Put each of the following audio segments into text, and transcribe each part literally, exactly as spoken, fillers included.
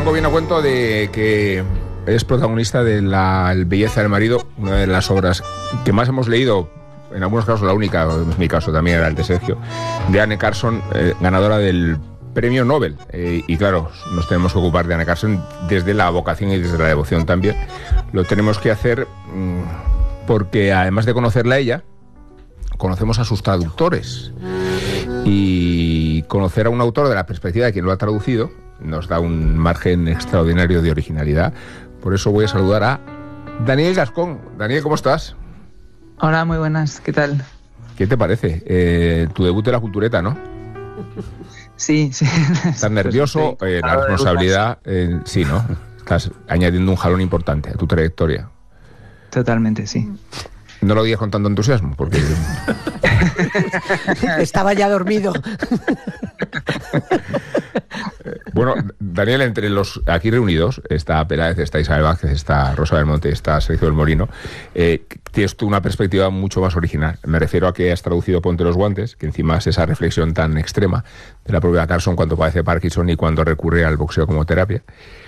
Franco viene a cuento de que es protagonista de la el Belleza del marido, una de las obras que más hemos leído, en algunos casos la única, en mi caso también era el de Sergio, de Anne Carson, eh, ganadora del Premio Nobel. Eh, y claro, nos tenemos que ocupar de Anne Carson desde la vocación y desde la devoción también. Lo tenemos que hacer mmm, porque además de conocerla a ella, conocemos a sus traductores. Y conocer a un autor de la perspectiva de quien lo ha traducido nos da un margen extraordinario de originalidad. Por eso voy a saludar a Daniel Gascón. Daniel, ¿cómo estás? Hola, muy buenas, ¿qué tal? ¿Qué te parece? Eh, tu debut en la cultureta, ¿no? Sí, sí. ¿Estás nervioso? Pues sí, eh, la responsabilidad, eh, sí, ¿no? Estás añadiendo un jalón importante a tu trayectoria. Totalmente, sí. No lo digas con tanto entusiasmo, porque... Estaba ya dormido. Bueno, Daniel, entre los aquí reunidos, está Peláez, está Isabel Vázquez, está Rosa del Monte, está Sergio del Molino, eh, tienes tú una perspectiva mucho más original. Me refiero a que has traducido Ponte los guantes, que encima es esa reflexión tan extrema de la propia Carson cuando padece Parkinson y cuando recurre al boxeo como terapia.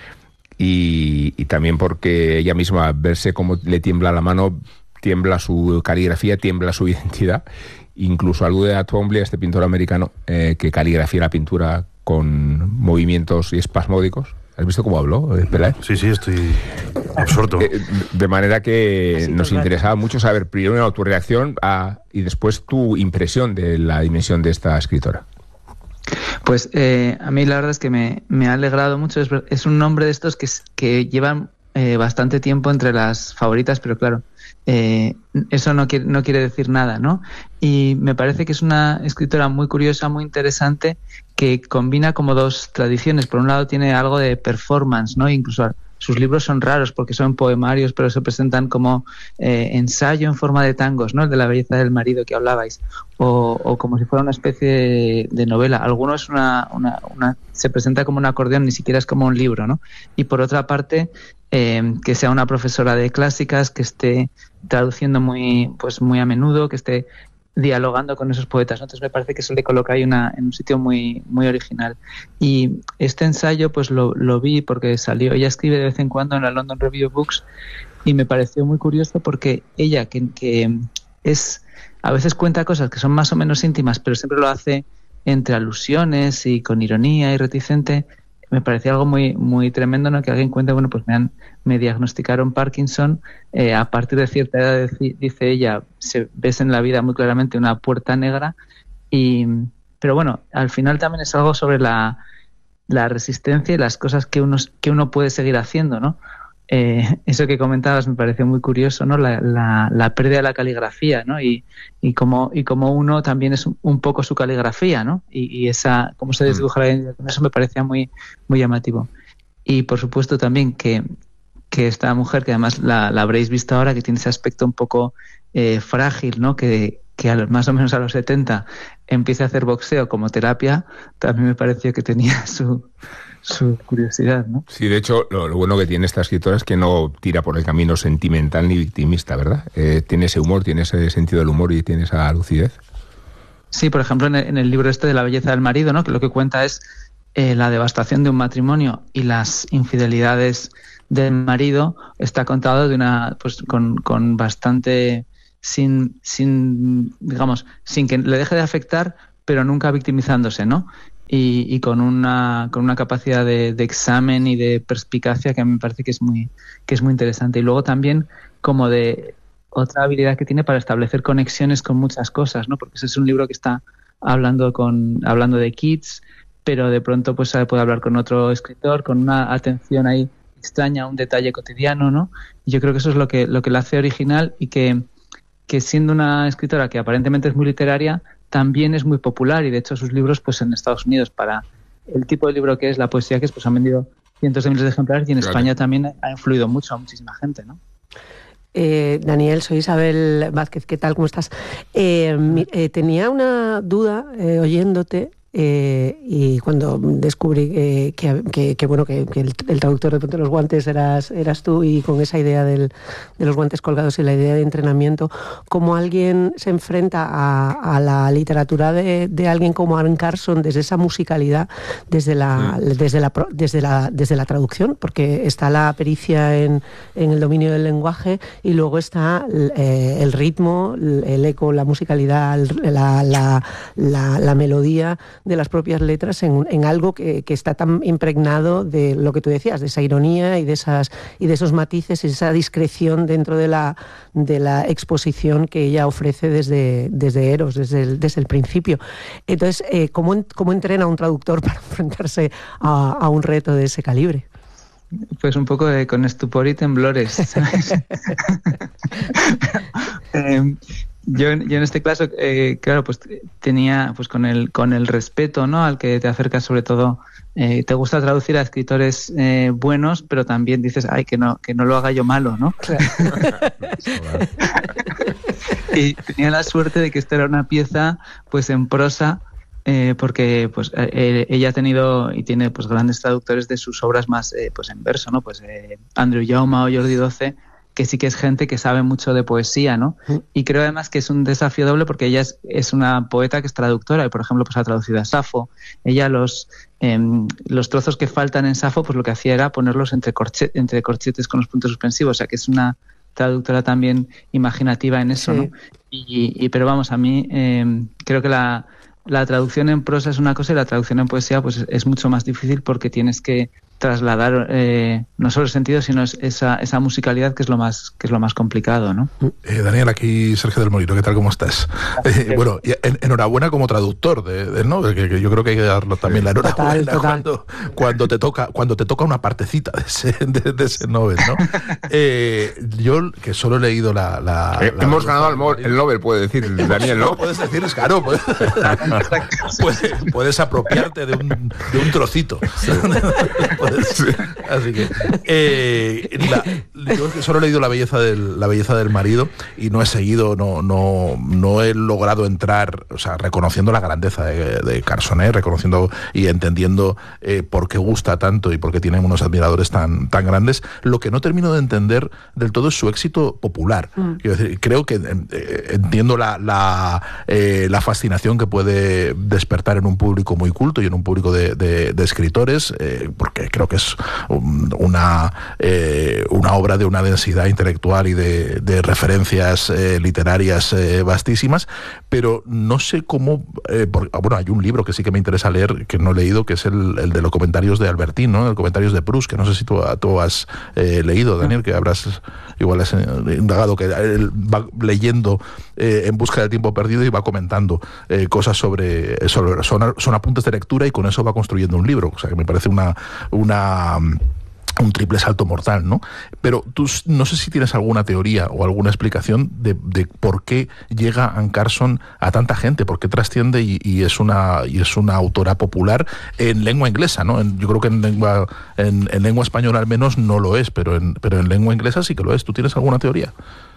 Y, y también porque ella misma, verse cómo le tiembla la mano, tiembla su caligrafía, tiembla su identidad. Incluso alude a Twombly, a este pintor americano, eh, que caligrafía la pintura con movimientos y espasmódicos. ¿Has visto cómo habló, Peláez? Sí, sí, estoy absorto. Eh, de manera que Así nos interesaba mucho saber primero tu reacción a, y después tu impresión de la dimensión de esta escritora. Pues eh, a mí la verdad es que me, me ha alegrado mucho. Es, es un nombre de estos que, que llevan eh, bastante tiempo entre las favoritas, pero claro, eh, eso no quiere, no quiere decir nada, ¿no? Y me parece que es una escritora muy curiosa, muy interesante, que combina como dos tradiciones. Por un lado tiene algo de performance, ¿no? Incluso sus libros son raros porque son poemarios, pero se presentan como eh, ensayo en forma de tangos, ¿no? El de la belleza del marido que hablabais, o, o como si fuera una especie de, de novela. Algunos una, una, una, se presenta como un acordeón, ni siquiera es como un libro, ¿no? Y por otra parte, eh, que sea una profesora de clásicas, que esté traduciendo muy, pues muy a menudo, que esté dialogando con esos poetas, ¿no? Entonces me parece que eso le coloca ahí una, en un sitio muy, muy original. Y este ensayo pues lo, lo vi porque salió, ella escribe de vez en cuando en la London Review of Books y me pareció muy curioso porque ella, que, que es, a veces cuenta cosas que son más o menos íntimas, pero siempre lo hace entre alusiones y con ironía y reticente. Me parecía algo muy muy tremendo, ¿no? Que alguien cuente, bueno, pues me han me diagnosticaron Parkinson, eh, a partir de cierta edad, dice ella, se ves en la vida muy claramente una puerta negra, y pero bueno, al final también es algo sobre la, la resistencia y las cosas que uno, que uno puede seguir haciendo, ¿no? Eh, eso que comentabas me pareció muy curioso, ¿no? La, la, la pérdida de la caligrafía, ¿no? Y, y cómo y cómo uno también es un, un poco su caligrafía, ¿no? Y, y esa cómo se desdibuja la identidad, eso me parecía muy muy llamativo. Y por supuesto también que, que esta mujer, que además la, la habréis visto ahora, que tiene ese aspecto un poco eh, frágil, ¿no? Que, que a los, más o menos a los setenta empieza a hacer boxeo como terapia, también me pareció que tenía su... su curiosidad, ¿no? Sí, de hecho, lo, lo bueno que tiene esta escritora es que no tira por el camino sentimental ni victimista, ¿verdad? Eh, tiene ese humor, tiene ese sentido del humor y tiene esa lucidez. Sí, por ejemplo, en el, en el libro este de La belleza del marido, ¿no? Que lo que cuenta es eh, la devastación de un matrimonio y las infidelidades del marido. Está contado de una, pues, con, con bastante, sin, sin, digamos, sin que le deje de afectar, pero nunca victimizándose, ¿no? Y, y con una con una capacidad de, de examen y de perspicacia que a mí me parece que es muy que es muy interesante. Y luego también como de otra habilidad que tiene para establecer conexiones con muchas cosas, ¿no? Porque ese es un libro que está hablando con hablando de kids, pero de pronto pues puede hablar con otro escritor con una atención ahí extraña a un detalle cotidiano, ¿no? Y yo creo que eso es lo que lo que la hace original, y que que siendo una escritora que aparentemente es muy literaria, también es muy popular, y de hecho sus libros pues en Estados Unidos, para el tipo de libro que es, la poesía que es, pues han vendido cientos de miles de ejemplares, y en claro. España también ha influido mucho a muchísima gente, ¿no? Eh, Daniel, soy Isabel Vázquez, ¿qué tal? ¿Cómo estás? Eh, eh, tenía una duda eh, oyéndote, eh, y cuando descubrí eh, que, que, que, bueno, que, que el, el traductor de los guantes eras, eras tú, y con esa idea del, de los guantes colgados y la idea de entrenamiento, cómo alguien se enfrenta a, a la literatura de, de alguien como Anne Carson desde esa musicalidad, desde la, sí. desde la, desde la, desde la traducción, porque está la pericia en, en el dominio del lenguaje, y luego está eh, el ritmo, el eco, la musicalidad, la, la, la, la melodía de las propias letras en, en algo que, que está tan impregnado de lo que tú decías, de esa ironía y de esas y de esos matices y esa discreción dentro de la de la exposición que ella ofrece desde, desde Eros, desde el, desde el principio. Entonces, eh, ¿cómo, ¿cómo entrena un traductor para enfrentarse a, a un reto de ese calibre? Pues un poco de, con estupor y temblores, ¿sabes? eh, Yo, yo en este caso, eh, claro, pues tenía, pues con el con el respeto, ¿no?, al que te acercas, sobre todo, eh, te gusta traducir a escritores eh, buenos, pero también dices, ay, que no que no lo haga yo malo, ¿no? Claro. Y tenía la suerte de que esta era una pieza, pues en prosa, eh, porque pues eh, ella ha tenido y tiene pues grandes traductores de sus obras más, eh, pues en verso, ¿no? Pues eh, Andrew Jaume o Jordi Doce, que sí que es gente que sabe mucho de poesía, ¿no? Y creo además que es un desafío doble porque ella es, es una poeta que es traductora y, por ejemplo, pues ha traducido a Safo. Ella los eh, los trozos que faltan en Safo, pues lo que hacía era ponerlos entre, corche, entre corchetes con los puntos suspensivos, o sea que es una traductora también imaginativa en eso, sí. ¿no? Y, y pero vamos, a mí eh, creo que la, la traducción en prosa es una cosa y la traducción en poesía pues es, es mucho más difícil porque tienes que trasladar eh, no solo el sentido, sino esa, esa musicalidad que es lo más que es lo más complicado, ¿no? Eh, Daniel, aquí Sergio del Molino, ¿qué tal? ¿Cómo estás? Eh, bueno, en, enhorabuena como traductor, de, de, ¿no? Que, que yo creo que hay que darlo también la enhorabuena total, total. Cuando, cuando te toca cuando te toca una partecita de ese, de, de ese Nobel, ¿no? Eh, yo, que solo he leído la... la, eh, la hemos ganado el, mo- el Nobel, puede decir Daniel, ¿no? No, puedes decir, es claro, puedes, puedes, puedes apropiarte de un, de un trocito. Sí. Así que eh, la, yo solo he leído la belleza del la belleza del marido y no he seguido, no no no he logrado entrar, o sea, reconociendo la grandeza de, de Carson, ¿eh? reconociendo y entendiendo eh, por qué gusta tanto y por qué tienen unos admiradores tan tan grandes. Lo que no termino de entender del todo es su éxito popular. Mm. Quiero decir, creo que eh, entiendo la la, eh, la fascinación que puede despertar en un público muy culto y en un público de, de, de escritores, eh, porque creo que es una, eh, una obra de una densidad intelectual y de, de referencias eh, literarias eh, vastísimas, pero no sé cómo... Eh, por, bueno, hay un libro que sí que me interesa leer, que no he leído, que es el, el de los comentarios de Albertín, ¿no? El comentarios de Proust, que no sé si tú, tú has eh, leído, Daniel, que habrás igual has indagado, que él va leyendo eh, en busca del tiempo perdido y va comentando eh, cosas sobre... sobre son, son apuntes de lectura y con eso va construyendo un libro, o sea que me parece una... una un triple salto mortal, ¿no? Pero tú no sé si tienes alguna teoría o alguna explicación de, de por qué llega Anne Carson a tanta gente, por qué trasciende y, y es una y es una autora popular en lengua inglesa, ¿no? En, yo creo que en lengua en, en lengua española al menos no lo es, pero en pero en lengua inglesa sí que lo es. ¿Tú tienes alguna teoría?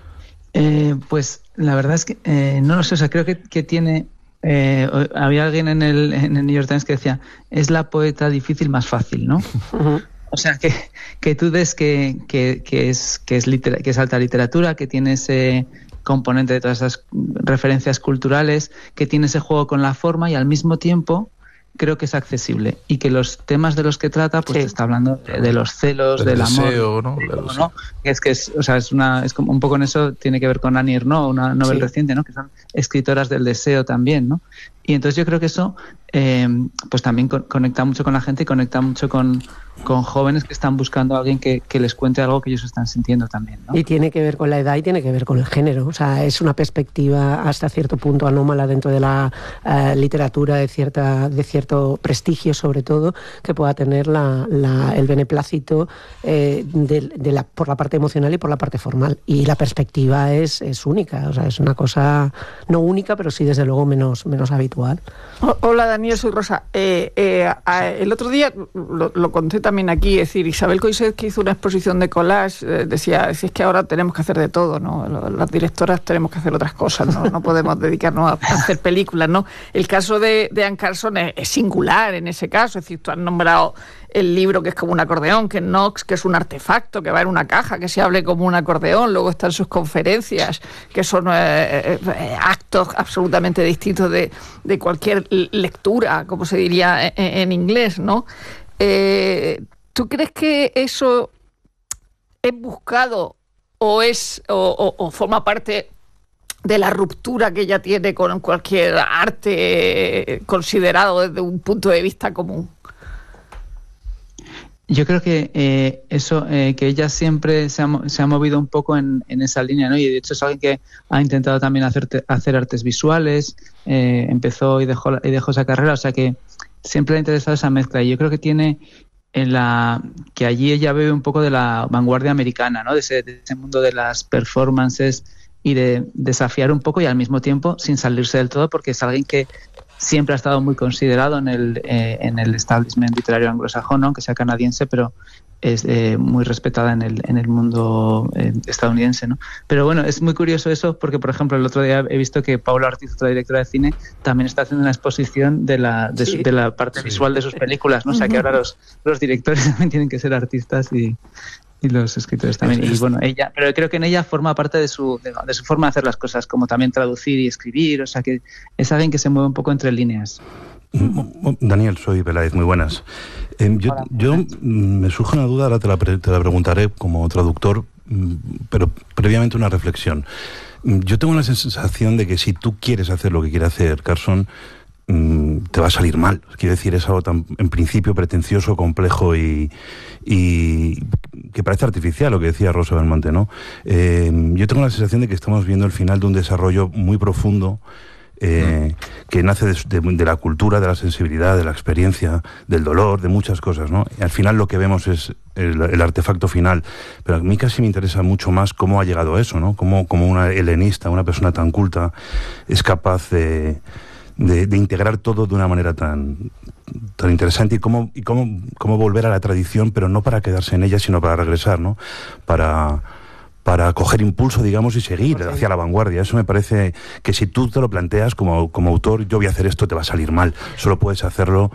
Eh, pues la verdad es que eh, no lo sé, o sea, creo que, que tiene... Eh, había alguien en el, en el New York Times que decía, es la poeta difícil más fácil, ¿no? Uh-huh. O sea, que, que tú ves que, que, que, es, que, es litera, que es alta literatura, que tiene ese componente de todas esas referencias culturales, que tiene ese juego con la forma y al mismo tiempo creo que es accesible y que los temas de los que trata, pues sí. está hablando de, de los celos, del, del deseo, amor, ¿no? ¿no? ¿no? Es que es, o sea, es una, es como un poco en eso tiene que ver con Annie Ernaux, una novela sí. reciente, ¿no? Que son escritoras del deseo también, ¿no? Y entonces yo creo que eso eh, pues también co- conecta mucho con la gente y conecta mucho con, con jóvenes que están buscando a alguien que, que les cuente algo que ellos están sintiendo también, ¿no? Y tiene que ver con la edad y tiene que ver con el género. O sea, es una perspectiva hasta cierto punto anómala dentro de la uh, literatura de cierta de cierto prestigio, sobre todo, que pueda tener la, la, el beneplácito eh, de, de la, por la parte emocional y por la parte formal. Y la perspectiva es, es única. O sea, es una cosa no única, pero sí desde luego menos, menos habitual. Hola, Daniel. Daniel, soy Rosa. Eh, eh, el otro día, lo, lo conté también aquí, es decir, Isabel Coixet, que hizo una exposición de collage, eh, decía, si es que ahora tenemos que hacer de todo, ¿no? Las directoras tenemos que hacer otras cosas, ¿no? No podemos dedicarnos a, a hacer películas, ¿no? El caso de, de Anne Carson es, es singular en ese caso, es decir, tú has nombrado el libro que es como un acordeón, que es Knox, que es un artefacto, que va en una caja, que se hable como un acordeón, luego están sus conferencias, que son eh, eh, actos absolutamente distintos de, de cualquier lectura, como se diría en, en inglés, ¿no? Eh, ¿Tú crees que eso es buscado o es o, o, o forma parte de la ruptura que ella tiene con cualquier arte considerado desde un punto de vista común? Yo creo que eh, eso, eh, que ella siempre se ha, se ha movido un poco en, en esa línea, ¿no? Y de hecho es alguien que ha intentado también hacer, hacer artes visuales, eh, empezó y dejó, y dejó esa carrera, o sea que siempre le ha interesado esa mezcla. Y yo creo que tiene en la que allí ella bebe un poco de la vanguardia americana, ¿no? De ese, de ese mundo de las performances y de desafiar un poco y al mismo tiempo sin salirse del todo, porque es alguien que siempre ha estado muy considerado en el eh, en el establishment literario anglosajón, ¿no? Aunque sea canadiense, pero es eh, muy respetada en el en el mundo eh, estadounidense, ¿no? Pero bueno, es muy curioso eso porque, por ejemplo, el otro día he visto que Paula Ortiz, otra directora de cine, también está haciendo una exposición de la de, sí. su, de la parte sí. visual de sus películas, ¿no? O sea, que ahora los, los directores también tienen que ser artistas y y los escritores también. Y bueno, ella, pero creo que en ella forma parte de su, de, de su forma de hacer las cosas, como también traducir y escribir, o sea que es alguien que se mueve un poco entre líneas. Daniel, soy Peláez, muy buenas. Eh, yo, Hola, yo me surge una duda, ahora te la, te la preguntaré como traductor, pero previamente una reflexión. Yo tengo la sensación de que si tú quieres hacer lo que quiere hacer Carson, te va a salir mal. Quiero decir, es algo tan, en principio, pretencioso, complejo y, y que parece artificial, lo que decía Rosa Belmonte, ¿no? Eh, yo tengo la sensación de que estamos viendo el final de un desarrollo muy profundo eh, mm. que nace de, de, de la cultura, de la sensibilidad, de la experiencia, del dolor, de muchas cosas, ¿no? Y al final lo que vemos es el, el artefacto final, pero a mí casi me interesa mucho más cómo ha llegado a eso, ¿no? Cómo, cómo una helenista, una persona tan culta, es capaz de De, de integrar todo de una manera tan, tan interesante y cómo, y cómo, cómo volver a la tradición, pero no para quedarse en ella, sino para regresar, ¿no? Para, para coger impulso, digamos, y seguir okay. hacia la vanguardia. Eso me parece que si tú te lo planteas como, como autor, yo voy a hacer esto, te va a salir mal. Solo puedes hacerlo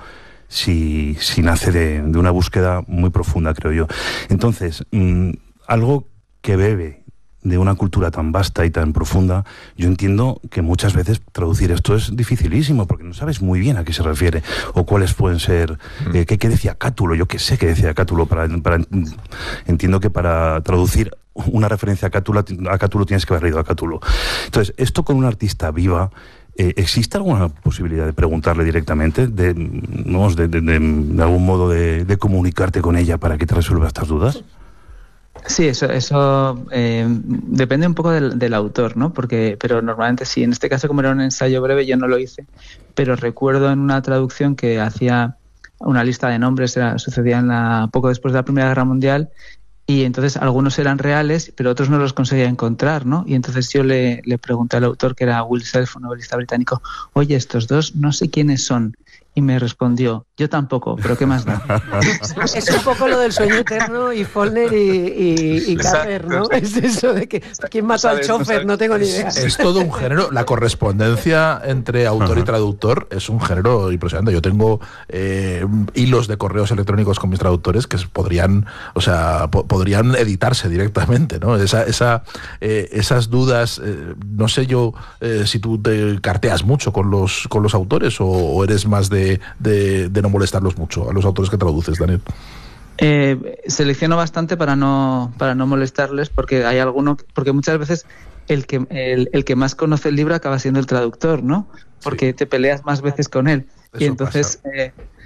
si, si nace de, de una búsqueda muy profunda, creo yo. Entonces, mmm, algo que bebe de una cultura tan vasta y tan profunda, yo entiendo que muchas veces traducir esto es dificilísimo, porque no sabes muy bien a qué se refiere, o cuáles pueden ser, eh, qué, qué decía Cátulo, yo qué sé qué decía Cátulo, para, para, entiendo que para traducir una referencia a Cátulo, a Cátulo tienes que haber leído a Cátulo. Entonces, esto con un artista viva, eh, ¿existe alguna posibilidad de preguntarle directamente, de, ¿no? de, de, de, de algún modo de, de comunicarte con ella para que te resuelva estas dudas? Sí, eso, eso eh, depende un poco del, del autor, ¿no? Porque, pero normalmente sí. En este caso, como era un ensayo breve, yo no lo hice, pero recuerdo en una traducción que hacía una lista de nombres, era, sucedía en la, poco después de la Primera Guerra Mundial, y entonces algunos eran reales, pero otros no los conseguía encontrar, ¿no? Y entonces yo le, le pregunté al autor, que era Will Self, un novelista británico, oye, estos dos no sé quiénes son. Y me respondió, yo tampoco, pero ¿qué más da? Es un poco lo del sueño eterno y Follner y, y, y Carver, ¿no? Es eso de que ¿quién mató al chofer? No tengo ni idea. Es, es todo un género, la correspondencia entre autor uh-huh. y traductor es un género impresionante. Yo tengo eh, hilos de correos electrónicos con mis traductores que podrían, o sea, po- podrían editarse directamente, ¿no? Esa, esa, eh, esas dudas, eh, no sé yo eh, si tú te carteas mucho con los, con los autores o, o eres más de De, de, de no molestarlos mucho a los autores que traduces, Daniel. Eh, selecciono bastante para no para no molestarles, porque hay alguno, porque muchas veces el que el, el que más conoce el libro acaba siendo el traductor, ¿no? Porque sí. te peleas más veces con él. Eso y entonces eh,